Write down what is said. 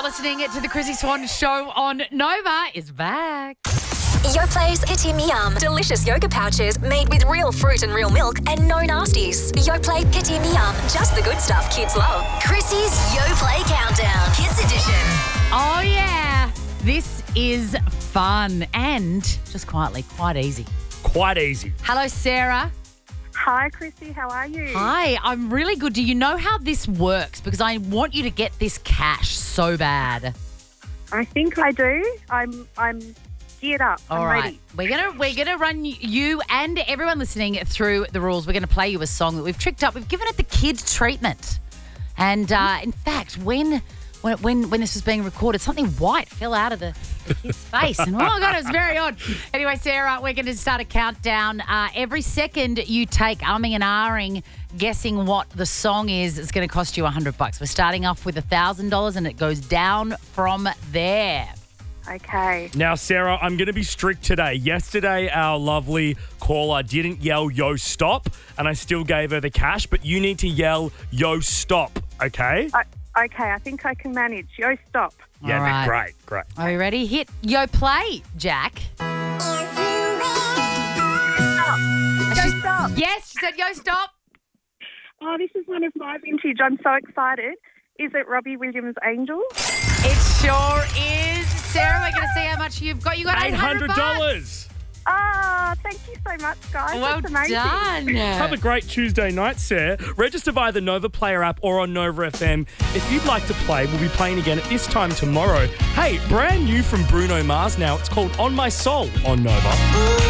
listening to the Chrissy Swan Show on Nova is back. Yoplay's Pitti Miam. Delicious yoga pouches made with real fruit and real milk and no nasties. Yoplait Pitti Miam. Just the good stuff kids love. Chrissy's Yoplait Countdown. Kids Edition. Oh, yeah. This is fun and just quietly, quite easy. Quite easy. Hello, Sarah. Hi, Chrissy. How are you? Hi, I'm really good. Do you know how this works? Because I want you to get this cash so bad. I think I do. I'm geared up. All I'm right. ready. We're gonna run you and everyone listening through the rules. We're gonna play you a song that we've tricked up. We've given it the kid treatment. And in fact, when this was being recorded, something white fell out of the kid's face. And oh my God, it was very odd. Anyway, Sarah, we're going to start a countdown. Every second you take umming and ahhing, guessing what the song is, it's going to cost you $100. We're starting off with $1,000 and it goes down from there. Okay. Now, Sarah, I'm going to be strict today. Yesterday, our lovely caller didn't yell, yo, stop, and I still gave her the cash, but you need to yell, yo, stop, okay? Okay, I think I can manage. Yo, stop. Yeah, All right. Great. Are you ready? Hit yo play, Jack. Yo, stop. Yes, she said yo stop. Oh, this is one of my vintage. I'm so excited. Is it Robbie Williams' Angel? It sure is. Sarah, we're going to see how much you've got. You got $800. $800. Ah, thank you so much, guys. Well That's amazing. done. Have a great Tuesday night, Sarah. Register via the Nova Player app or on Nova FM. If you'd like to play, we'll be playing again at this time tomorrow. Hey, brand new from Bruno Mars now. It's called On My Soul on Nova.